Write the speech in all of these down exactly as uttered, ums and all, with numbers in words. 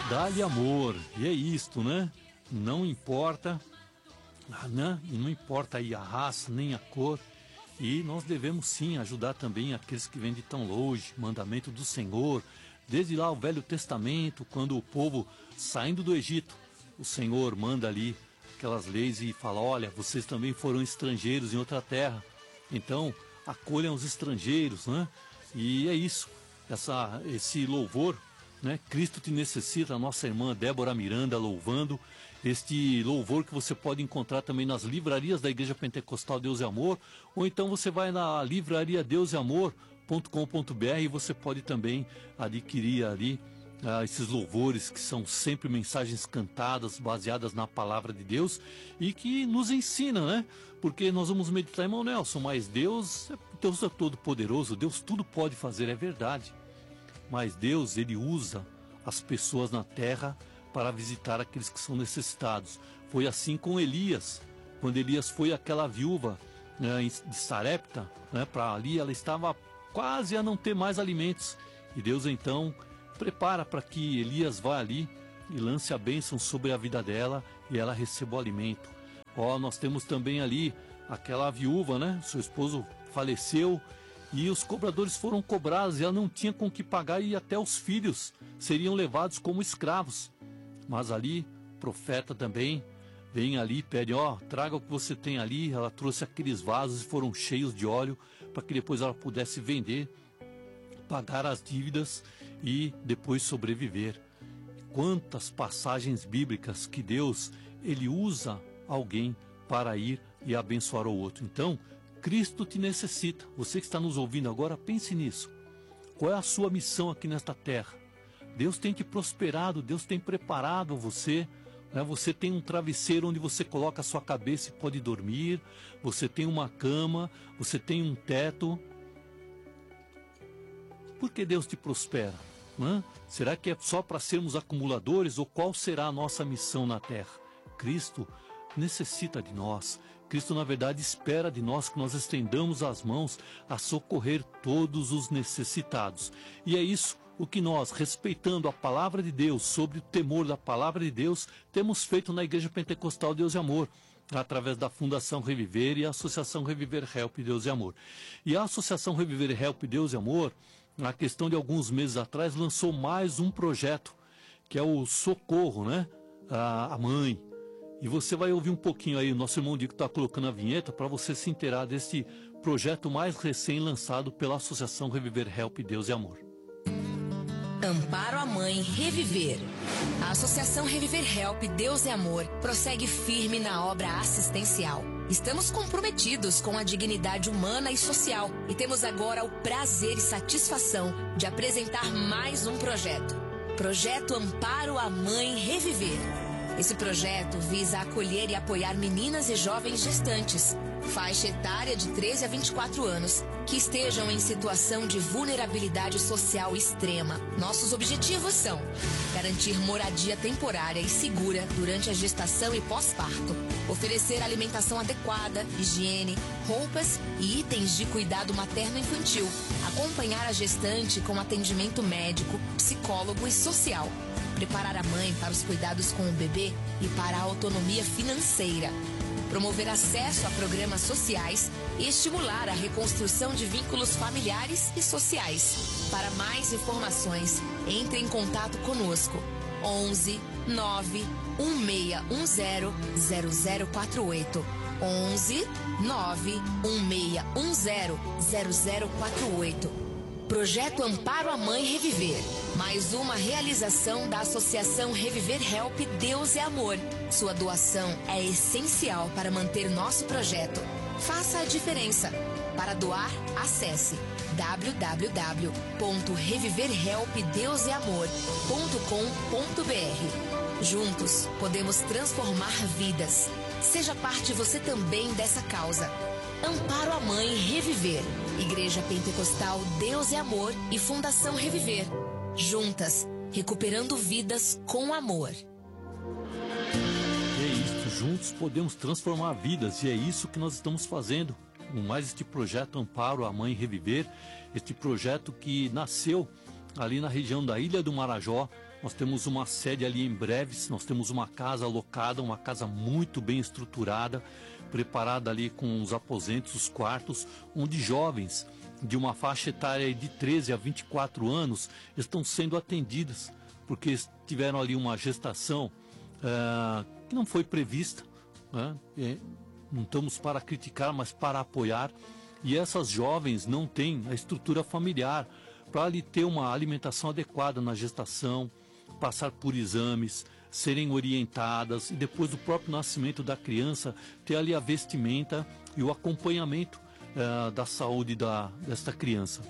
Dá-lhe amor, e é isto, né? Não importa, né? E não importa aí a raça, nem a cor. E nós devemos sim ajudar também aqueles que vêm de tão longe, mandamento do Senhor. Desde lá o Velho Testamento, quando o povo saindo do Egito, o Senhor manda ali aquelas leis e fala, olha, vocês também foram estrangeiros em outra terra. Então, acolham os estrangeiros, né? E é isso, essa, esse louvor, né? Cristo te necessita, a nossa irmã Débora Miranda louvando, este louvor que você pode encontrar também nas livrarias da Igreja Pentecostal Deus e Amor, ou então você vai na livraria deus e amor ponto com ponto br e você pode também adquirir ali ah, esses louvores que são sempre mensagens cantadas, baseadas na palavra de Deus e que nos ensina, né? Porque nós vamos meditar, irmão Nelson, mas Deus, Deus é todo poderoso, Deus tudo pode fazer, é verdade. Mas Deus, Ele usa as pessoas na terra para visitar aqueles que são necessitados. Foi assim com Elias, quando Elias foi àquela viúva, né, de Sarepta, né, para ali, ela estava quase a não ter mais alimentos. E Deus então prepara para que Elias vá ali e lance a bênção sobre a vida dela e ela receba o alimento. Ó, nós temos também ali aquela viúva, né? Seu esposo faleceu e os cobradores foram cobrados e ela não tinha com que pagar e até os filhos seriam levados como escravos. Mas ali, o profeta também vem ali e pede, ó, traga o que você tem ali. Ela trouxe aqueles vasos e foram cheios de óleo para que depois ela pudesse vender, pagar as dívidas e depois sobreviver. Quantas passagens bíblicas que Deus, Ele usa alguém para ir e abençoar o outro. Então, Cristo te necessita. Você que está nos ouvindo agora, pense nisso. Qual é a sua missão aqui nesta terra? Deus tem te prosperado, Deus tem preparado você. Né? Você tem um travesseiro onde você coloca a sua cabeça e pode dormir. Você tem uma cama, você tem um teto. Por que Deus te prospera? Né? Será que é só para sermos acumuladores ou qual será a nossa missão na terra? Cristo necessita de nós. Cristo, na verdade, espera de nós que nós estendamos as mãos a socorrer todos os necessitados. E é isso o que nós, respeitando a palavra de Deus, sobre o temor da palavra de Deus, temos feito na Igreja Pentecostal Deus e Amor, através da Fundação Reviver e a Associação Reviver Help Deus e Amor. E a Associação Reviver Help Deus e Amor, na questão de alguns meses atrás, lançou mais um projeto, que é o Socorro, né? A, a Mãe. E você vai ouvir um pouquinho aí, o nosso irmão Dico está colocando a vinheta para você se inteirar desse projeto mais recém-lançado pela Associação Reviver Help Deus e Amor. Amparo à Mãe Reviver. A Associação Reviver Help Deus e Amor prossegue firme na obra assistencial. Estamos comprometidos com a dignidade humana e social e temos agora o prazer e satisfação de apresentar mais um projeto. Projeto Amparo à Mãe Reviver. Esse projeto visa acolher e apoiar meninas e jovens gestantes, faixa etária de treze a vinte e quatro anos, que estejam em situação de vulnerabilidade social extrema. Nossos objetivos são garantir moradia temporária e segura durante a gestação e pós-parto, oferecer alimentação adequada, higiene, roupas e itens de cuidado materno-infantil, acompanhar a gestante com atendimento médico, psicólogo e social, preparar a mãe para os cuidados com o bebê e para a autonomia financeira, promover acesso a programas sociais e estimular a reconstrução de vínculos familiares e sociais. Para mais informações, entre em contato conosco. onze nove um seis um zero zero zero quatro oito. onze nove um seis um zero zero zero quatro oito. Projeto Amparo à Mãe Reviver. Mais uma realização da Associação Reviver Help Deus e Amor. Sua doação é essencial para manter nosso projeto. Faça a diferença. Para doar, acesse w w w ponto reviver help deus e amor ponto com ponto b r. Juntos, podemos transformar vidas. Seja parte você também dessa causa. Amparo à Mãe Reviver. Igreja Pentecostal Deus e Amor e Fundação Reviver. Juntas, recuperando vidas com amor. É isso, juntos podemos transformar vidas e é isso que nós estamos fazendo. Com mais este projeto Amparo à Mãe Reviver, este projeto que nasceu ali na região da Ilha do Marajó. Nós temos uma sede ali em Breves, nós temos uma casa alocada, uma casa muito bem estruturada, preparada ali com os aposentos, os quartos, onde jovens de uma faixa etária de treze a vinte e quatro anos estão sendo atendidas, porque tiveram ali uma gestação uh, que não foi prevista, né? E não estamos para criticar, mas para apoiar, e essas jovens não têm a estrutura familiar para ali ter uma alimentação adequada na gestação, passar por exames, serem orientadas e depois do próprio nascimento da criança ter ali a vestimenta e o acompanhamento uh, da saúde da, desta criança.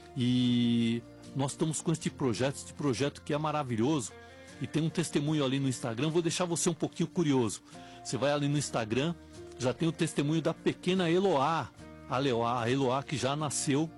E nós estamos com este projeto, este projeto que é maravilhoso, e tem um testemunho ali no Instagram. Vou deixar você um pouquinho curioso. Você vai ali no Instagram, já tem o testemunho da pequena Eloá, a Eloá, a Eloá que já nasceu,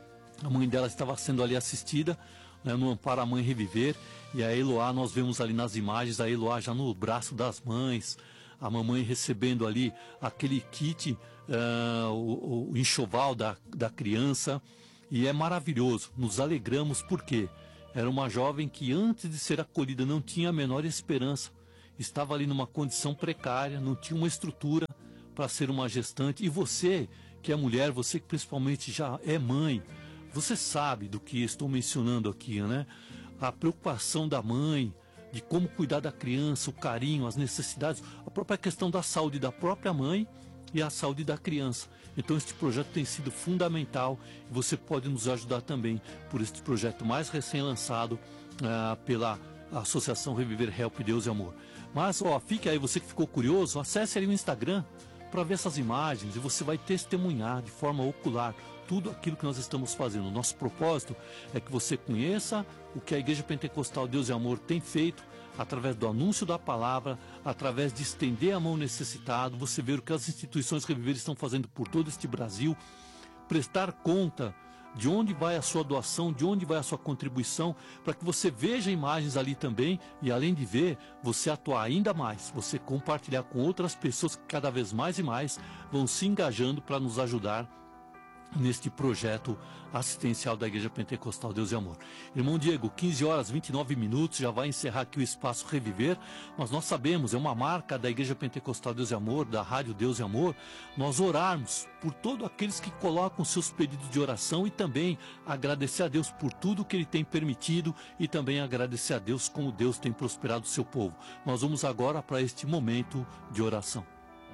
a mãe dela estava sendo ali assistida, né, no Amparo a Mãe Reviver, e a Eloá, nós vemos ali nas imagens, a Eloá já no braço das mães, a mamãe recebendo ali aquele kit, uh, o, o enxoval da, da criança, e é maravilhoso, nos alegramos porque era uma jovem que antes de ser acolhida não tinha a menor esperança, estava ali numa condição precária, não tinha uma estrutura para ser uma gestante. E você que é mulher, você que principalmente já é mãe, você sabe do que estou mencionando aqui, né? A preocupação da mãe, de como cuidar da criança, o carinho, as necessidades, a própria questão da saúde da própria mãe e a saúde da criança. Então este projeto tem sido fundamental e você pode nos ajudar também por este projeto mais recém-lançado uh, pela Associação Reviver Help Deus e Amor. Mas ó, fique aí, você que ficou curioso, acesse ali o Instagram para ver essas imagens e você vai testemunhar de forma ocular tudo aquilo que nós estamos fazendo. O nosso propósito é que você conheça o que a Igreja Pentecostal Deus e Amor tem feito através do anúncio da palavra, através de estender a mão necessitado, você ver o que as instituições Reviver estão fazendo por todo este Brasil, prestar conta de onde vai a sua doação, de onde vai a sua contribuição, para que você veja imagens ali também e, além de ver, você atuar ainda mais, você compartilhar com outras pessoas que cada vez mais e mais vão se engajando para nos ajudar neste projeto assistencial da Igreja Pentecostal Deus e Amor. Irmão Diego, quinze horas e vinte e nove minutos, já vai encerrar aqui o Espaço Reviver, mas nós sabemos, é uma marca da Igreja Pentecostal Deus e Amor, da Rádio Deus e Amor, nós orarmos por todos aqueles que colocam seus pedidos de oração e também agradecer a Deus por tudo que Ele tem permitido e também agradecer a Deus como Deus tem prosperado o seu povo. Nós vamos agora para este momento de oração.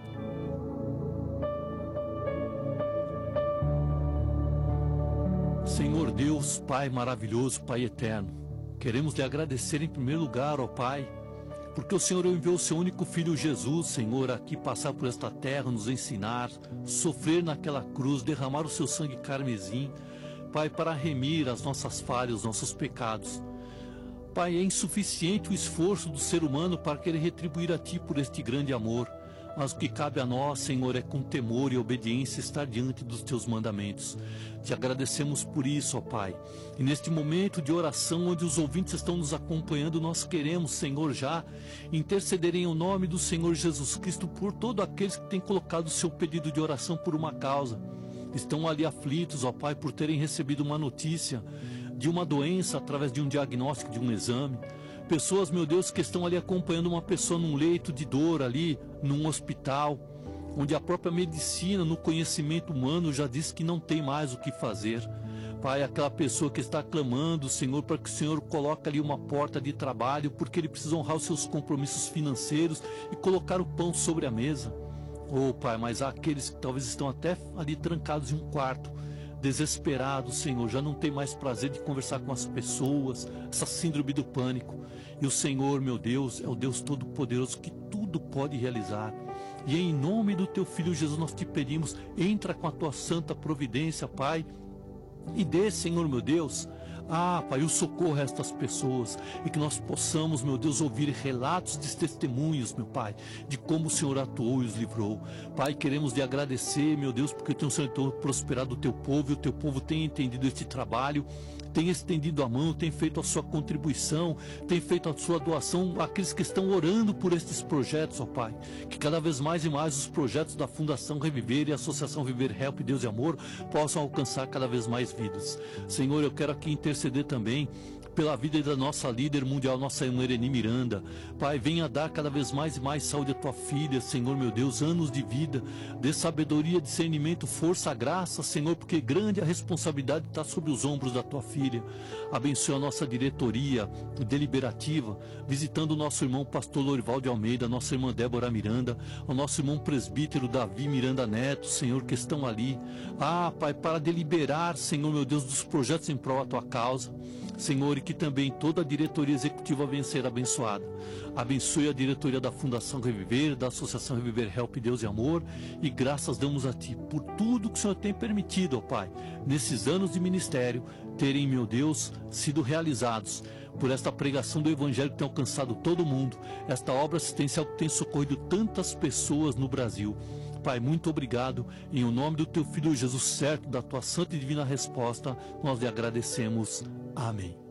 Senhor Deus, Pai maravilhoso, Pai eterno, queremos lhe agradecer em primeiro lugar, ó Pai, porque o Senhor enviou o seu único Filho Jesus, Senhor, aqui passar por esta terra, nos ensinar, sofrer naquela cruz, derramar o seu sangue carmesim, Pai, para remir as nossas falhas, os nossos pecados. Pai, é insuficiente o esforço do ser humano para querer retribuir a Ti por este grande amor. Mas o que cabe a nós, Senhor, é com temor e obediência estar diante dos Teus mandamentos. Te agradecemos por isso, ó Pai. E neste momento de oração, onde os ouvintes estão nos acompanhando, nós queremos, Senhor, já interceder em nome do Senhor Jesus Cristo por todos aqueles que têm colocado o seu pedido de oração por uma causa. Estão ali aflitos, ó Pai, por terem recebido uma notícia de uma doença através de um diagnóstico, de um exame. Pessoas, meu Deus, que estão ali acompanhando uma pessoa num leito de dor ali, num hospital, onde a própria medicina, no conhecimento humano, já diz que não tem mais o que fazer. Pai, aquela pessoa que está clamando, Senhor, para que o Senhor coloque ali uma porta de trabalho, porque ele precisa honrar os seus compromissos financeiros e colocar o pão sobre a mesa. Oh, Pai, mas há aqueles que talvez estão até ali trancados em um quarto, desesperados, Senhor, já não tem mais prazer de conversar com as pessoas, essa síndrome do pânico. E o Senhor, meu Deus, é o Deus Todo-Poderoso que tudo pode realizar. E em nome do Teu Filho Jesus nós te pedimos, entra com a Tua santa providência, Pai, e dê, Senhor, meu Deus, ah, Pai, o socorro a estas pessoas, e que nós possamos, meu Deus, ouvir relatos de testemunhos, meu Pai, de como o Senhor atuou e os livrou. Pai, queremos lhe agradecer, meu Deus, porque o Senhor tem prosperado o Teu povo, e o Teu povo tem entendido este trabalho, tem estendido a mão, tem feito a sua contribuição, tem feito a sua doação àqueles que estão orando por estes projetos, ó Pai. Que cada vez mais e mais os projetos da Fundação Reviver e a Associação Reviver Help Deus e Amor possam alcançar cada vez mais vidas. Senhor, eu quero aqui interceder também pela vida da nossa líder mundial, nossa irmã Ereni Miranda. Pai, venha dar cada vez mais e mais saúde à tua filha, Senhor meu Deus, anos de vida, dê sabedoria, discernimento, força, graça, Senhor, porque grande a responsabilidade está sobre os ombros da tua filha. Abençoe a nossa diretoria deliberativa, visitando o nosso irmão pastor Lorival de Almeida, nossa irmã Débora Miranda, o nosso irmão presbítero Davi Miranda Neto, Senhor, que estão ali. Ah, Pai, para deliberar, Senhor meu Deus, dos projetos em prol da tua causa, Senhor, e que também toda a diretoria executiva venha ser abençoada. Abençoe a diretoria da Fundação Reviver, da Associação Reviver Help Deus e Amor, e graças damos a Ti por tudo que o Senhor tem permitido, ó Pai, nesses anos de ministério, terem, meu Deus, sido realizados, por esta pregação do Evangelho que tem alcançado todo mundo, esta obra assistencial que tem socorrido tantas pessoas no Brasil. Pai, muito obrigado, em o nome do Teu Filho Jesus certo, da Tua santa e divina resposta, nós lhe agradecemos. Amém.